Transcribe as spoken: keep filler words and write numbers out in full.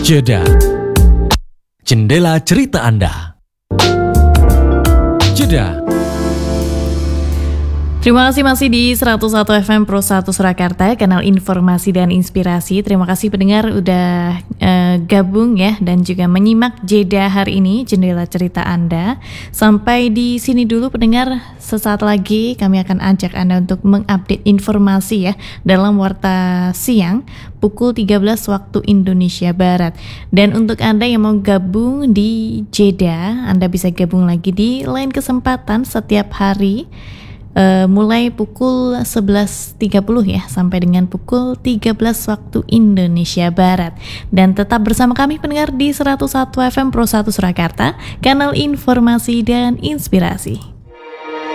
Jeda. Jendela cerita Anda. Jeda. Terima kasih masih di seratus satu F M Pro satu Surakarta, kanal informasi dan inspirasi. Terima kasih pendengar udah uh, gabung ya dan juga menyimak Jeda hari ini, jendela cerita Anda. Sampai di sini dulu pendengar, sesaat lagi kami akan ajak Anda untuk mengupdate informasi ya dalam Warta Siang pukul tiga belas waktu Indonesia Barat. Dan untuk Anda yang mau gabung di Jeda, Anda bisa gabung lagi di lain kesempatan setiap hari. Uh, mulai pukul sebelas tiga puluh ya sampai dengan pukul tiga belas waktu Indonesia Barat. Dan tetap bersama kami pendengar di seratus satu F M Pro satu Surakarta, kanal informasi dan inspirasi.